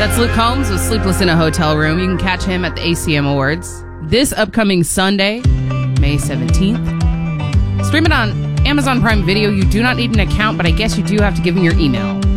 That's Luke Combs with Sleepless in a Hotel Room. You can catch him at the ACM Awards this upcoming Sunday, May 17th. Stream it on Amazon Prime Video. You do not need an account, but I guess you do have to give him your email.